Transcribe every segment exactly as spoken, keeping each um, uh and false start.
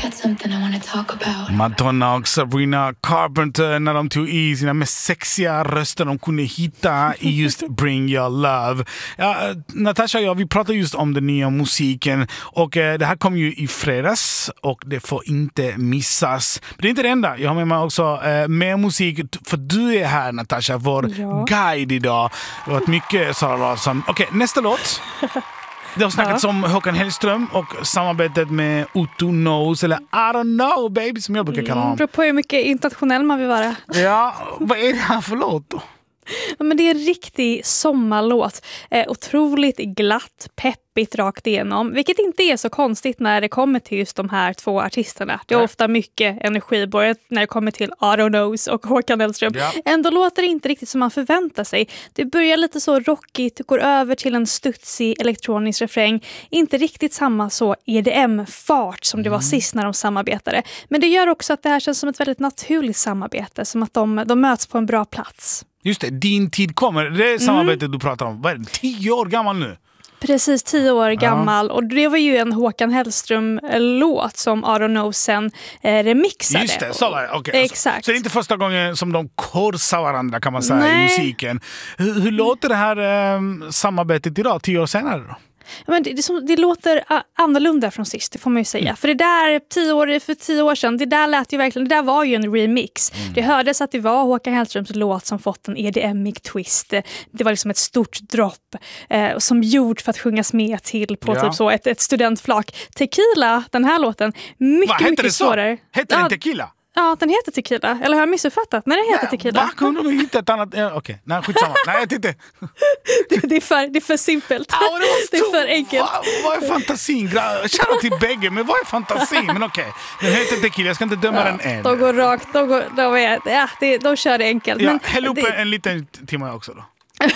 got something I want to talk about. Madonna och Sabrina Carpenter när de tog i sina mest sexiga röster de kunde hitta i just Bring Your Love. Ja, Natasha och jag, vi pratar just om den nya musiken och eh, det här kom ju i fredags och det får inte missas. Men det är inte det enda. Jag har med mig också eh, mer musik för du är här, Natasha, vår ja. guide idag. Det har varit mycket Sara Larsson. Okej, okay, nästa låt. Det har snackats ja. om Håkan Hellström och samarbetet med Otto Knows, eller I don't know baby som jag brukar kalla honom. Det beror på hur mycket internationell man vill vara. Ja, vad är det här för låt då? Ja, men det är en riktig sommarlåt. Eh, otroligt glatt, peppigt rakt igenom. Vilket inte är så konstigt när det kommer till just de här två artisterna. Det är Nej. ofta mycket energi både när det kommer till I don't Knows och Håkan Hellström. Ja. Ändå låter det inte riktigt som man förväntar sig. Det börjar lite så rockigt, går över till en studsig elektronisk refräng. Inte riktigt samma så E D M-fart som det var mm. sist när de samarbetade. Men det gör också att det här känns som ett väldigt naturligt samarbete. Som att de, de möts på en bra plats. Just det, Din tid kommer. Det är samarbetet mm. du pratar om. Vad är det? Tio år gammal nu? Precis, tio år gammal. Ja. Och det var ju en Håkan Hellström-låt som I don't know sen eh, remixade. Just det, så var det. Okay. Exakt. Så, så det är inte första gången som de korsar varandra kan man säga Nej. i musiken. Hur, hur låter det här eh, samarbetet idag, tio år senare då? Ja, men det, det, det låter annorlunda från sist, det får man ju säga. Mm. För det där, tio år, för tio år sedan, det där lät ju verkligen, det där var ju en remix. Mm. Det hördes att det var Håkan Hellströms låt som fått en E D M-ig twist. Det var liksom ett stort dropp eh, som gjort för att sjungas med till på ja. typ så ett, ett studentflak. Tequila, den här låten, mycket, Va, mycket svårare. Hette den Tequila? Ja, den heter Tequila. Eller har jag missuppfattat? Nej, den heter Nej, Tequila. Vad kunde du hitta ett annat? Okej, okay. Nej, skitsamma. Nej, jag inte. det, det, är för, det är för simpelt. Ja, det, det är för enkelt. Vad, vad är fantasin? Kära till bägge, men vad är fantasin? Men okej, okay. Den heter Tequila. Jag ska inte döma ja, den än. De går rakt. De, går, de, är, ja, de, de kör det enkelt. Ja, men häll upp det... en liten timme också då.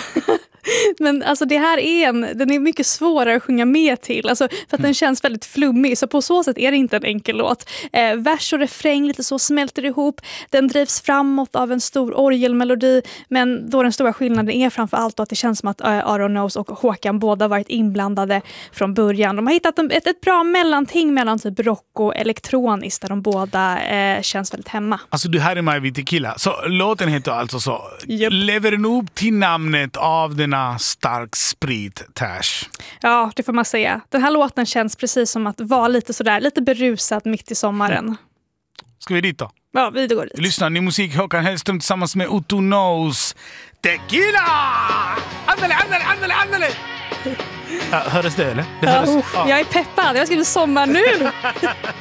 Men alltså det här är en, den är mycket svårare att sjunga med till, alltså för att mm. den känns väldigt flummig, så på så sätt är det inte en enkel låt. Eh, vers och refräng lite så smälter ihop, den drivs framåt av en stor orgelmelodi, men då den stora skillnaden är framför allt att det känns som att uh, I don't Knows och Håkan båda varit inblandade från början. De har hittat en, ett, ett bra mellanting mellan typ rock och elektroniskt där de båda eh, känns väldigt hemma. Alltså du här är mig vid Tequila, så låten heter alltså så yep. Lever den upp till namnet av den stark sprit Tash. Ja, det får man säga. Den här låten känns precis som att vara lite sådär, lite berusad mitt i sommaren. Mm. Ska vi dit då? Ja, vi går dit. Vi lyssnar ny musik, Håkan Hellström tillsammans med Otto Knows. Tequila! Andale, andale, andale, andale! Ja, hördes det eller? Det hördes. Ja, uh, jag är peppad, jag ska bli sommar nu!